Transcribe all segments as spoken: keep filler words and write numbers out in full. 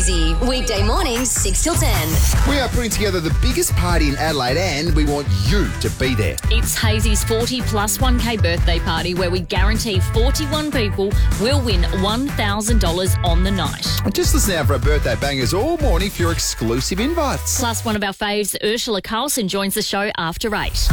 Hazy. Weekday mornings, six till ten. We are putting together the biggest party in Adelaide and we want you to be there. It's Hazy's forty plus one K birthday party where we guarantee forty-one people will win one thousand dollars on the night. And just listen out for our birthday bangers all morning for your exclusive invites. Plus, one of our faves, Ursula Carlson, joins the show after eight.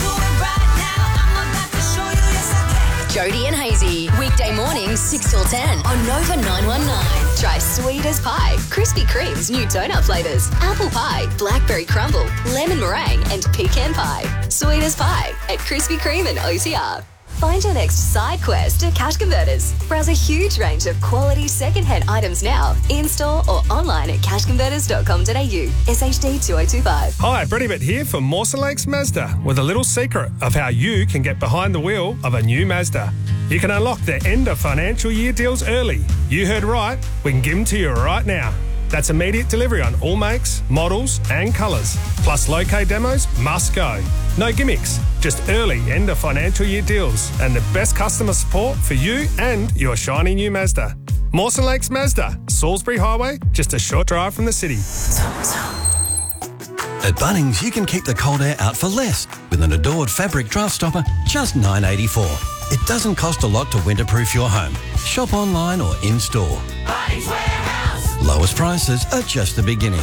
Jody and Hazy. Weekday mornings, six till ten on Nova nine one nine. Try sweet as pie, Krispy Kreme's new donut flavours, apple pie, blackberry crumble, lemon meringue and pecan pie. Sweet as pie at Krispy Kreme and O C R. Find your next side quest at Cash Converters. Browse a huge range of quality second-hand items now, in-store or online at cash converters dot com dot a u. S H D two oh two five. Hi, Brady Bit here from Mawson Lakes Mazda with a little secret of how you can get behind the wheel of a new Mazda. You can unlock the end of financial year deals early. You heard right, we can give them to you right now. That's immediate delivery on all makes, models and colours. Plus low-K demos must go. No gimmicks, just early end of financial year deals and the best customer support for you and your shiny new Mazda. Mawson Lakes Mazda, Salisbury Highway, just a short drive from the city. At Bunnings, you can keep the cold air out for less with an adored fabric draft stopper, just nine dollars eighty-four. It doesn't cost a lot to winterproof your home. Shop online or in-store. Bunnings Warehouse. Lowest prices are just the beginning.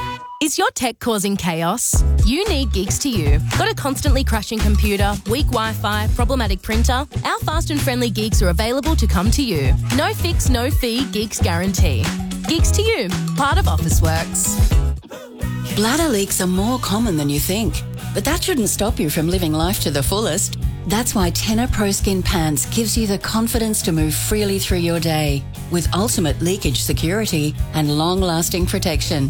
Is your tech causing chaos? You need Gigs to You. Got a constantly crashing computer, weak Wi-Fi, problematic printer? Our fast and friendly gigs are available to come to you. No fix, no fee, Gigs guarantee. Gigs to You, part of Officeworks. Bladder leaks are more common than you think, but that shouldn't stop you from living life to the fullest. That's why Tenor Pro Skin Pants gives you the confidence to move freely through your day with ultimate leakage security and long-lasting protection.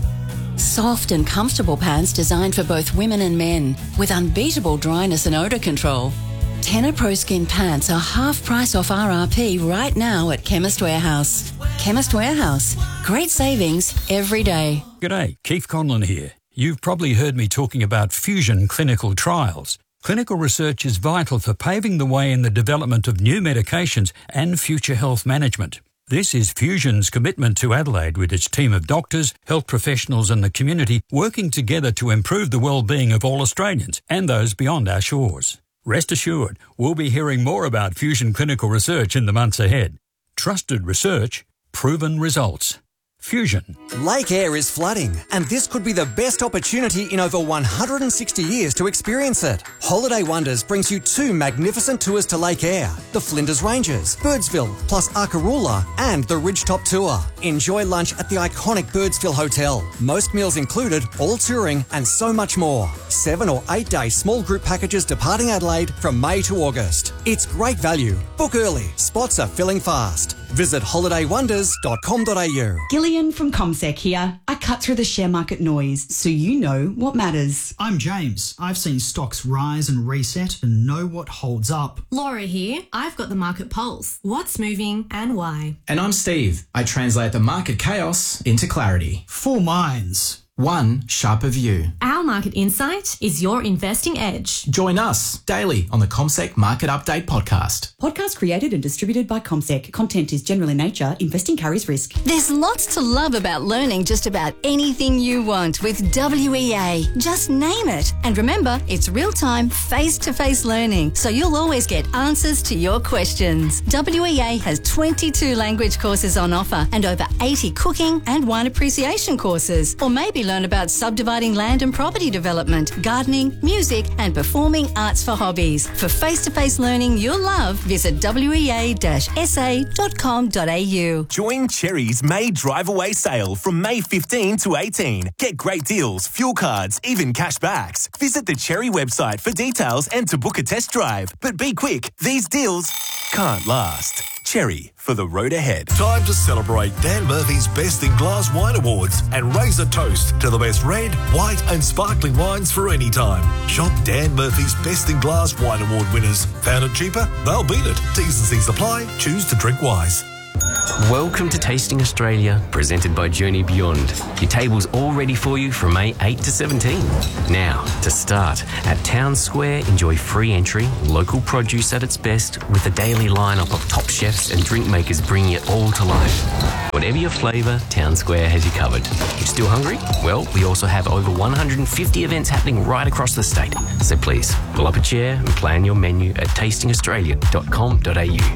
Soft and comfortable pants designed for both women and men with unbeatable dryness and odour control. Tenor Pro Skin Pants are half price off R R P right now at Chemist Warehouse. Chemist Warehouse. Great savings every day. G'day, Keith Conlon here. You've probably heard me talking about Fusion clinical trials. Clinical research is vital for paving the way in the development of new medications and future health management. This is Fusion's commitment to Adelaide with its team of doctors, health professionals and the community working together to improve the well-being of all Australians and those beyond our shores. Rest assured, we'll be hearing more about Fusion clinical research in the months ahead. Trusted research, proven results. Fusion. Lake Eyre is flooding, and this could be the best opportunity in over one hundred sixty years to experience it. Holiday Wonders brings you two magnificent tours to Lake Eyre, the Flinders Ranges, Birdsville, plus Arkaroola, and the Ridgetop Tour. Enjoy lunch at the iconic Birdsville Hotel. Most meals included, all touring, and so much more. Seven or eight day small group packages departing Adelaide from May to August. It's great value. Book early. Spots are filling fast. Visit holiday wonders dot com dot a u. Gillian from ComSec here. I cut through the share market noise so you know what matters. I'm James. I've seen stocks rise and reset and know what holds up. Laura here. I've got the market pulse. What's moving and why? And I'm Steve. I translate the market chaos into clarity. Four minds. One sharper view. Our market insight is your investing edge. Join us daily on the ComSec Market Update podcast. Podcast created and distributed by ComSec. Content is general in nature. Investing carries risk. There's lots to love about learning just about anything you want with W E A. Just name it. And remember, it's real-time, face-to-face learning, so you'll always get answers to your questions. W E A has twenty-two language courses on offer and over eighty cooking and wine appreciation courses. Or maybe learn about subdividing land and property development, gardening, music and performing arts for hobbies. For face-to-face learning you'll love, visit w e a dash s a dot com dot a u. Join Cherry's May Drive Away sale from May fifteenth to eighteenth. Get great deals, fuel cards, even cash backs. Visit the Cherry website for details and to book a test drive. But be quick, these deals can't last. Cherry, for the road ahead. Time to celebrate Dan Murphy's Best in Glass Wine Awards and raise a toast to the best red, white and sparkling wines for any time. Shop Dan Murphy's Best in Glass Wine Award winners. Found it cheaper? They'll beat it. T's and C's apply. Choose to drink wise. Welcome to Tasting Australia, presented by Journey Beyond. Your table's all ready for you from May eighth to seventeenth. Now, to start, at Town Square, enjoy free entry, local produce at its best, with a daily lineup of top chefs and drink makers bringing it all to life. Whatever your flavour, Town Square has you covered. You still hungry? Well, we also have over one hundred fifty events happening right across the state. So please, pull up a chair and plan your menu at tasting australia dot com dot a u.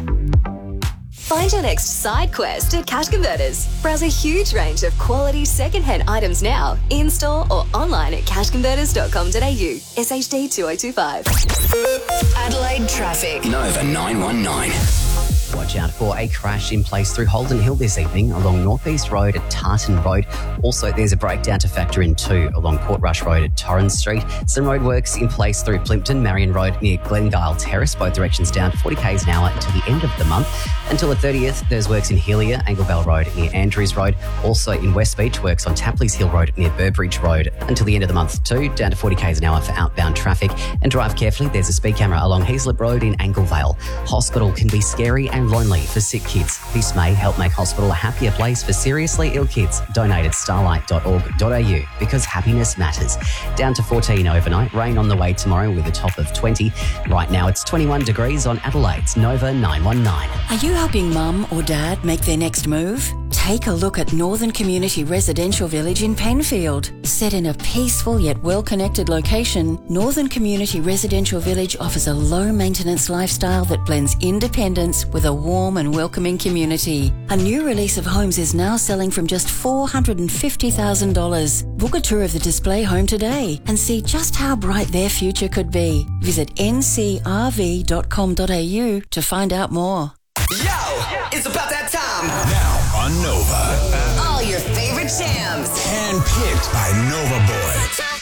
Find your next side quest at Cash Converters. Browse a huge range of quality second-hand items now, in-store or online at cash converters dot com dot a u. S H D two oh two five. Adelaide traffic. Nova nine one nine. Watch out for a crash in place through Holden Hill this evening along North East Road at Tartan Road. Also, there's a breakdown to factor in too along Portrush Road at Torrens Street. Some roadworks in place through Plimpton, Marion Road near Glengyle Terrace, both directions down to forty k's an hour until the end of the month. Until the thirtieth, there's works in Helia, Anglevale Road near Andrews Road. Also in West Beach, works on Tapley's Hill Road near Burbridge Road. Until the end of the month too, down to forty k's an hour for outbound traffic. And drive carefully, there's a speed camera along Hazelip Road in Anglevale. Hospital can be scary and lonely for sick kids. This may help make hospital a happier place for seriously ill kids. Donate at starlight dot org dot a u because happiness matters. Down to fourteen overnight, rain on the way tomorrow with a top of twenty. Right now it's twenty-one degrees on Adelaide's Nova nine one nine. Are you helping mum or dad make their next move? Take a look at Northern Community Residential Village in Penfield. Set in a peaceful yet well-connected location, Northern Community Residential Village offers a low-maintenance lifestyle that blends independence with a warm and welcoming community. A new release of homes is now selling from just four hundred fifty thousand dollars. Book a tour of the display home today and see just how bright their future could be. Visit n c r v dot com dot a u to find out more. Yo, it's about that time. Now on Nova. All your favorite jams. Handpicked by Nova Boy.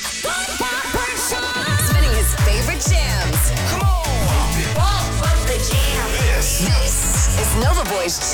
Spinning his favorite jams. Come on. Bump, bump the jam. This. This is Nova Boy's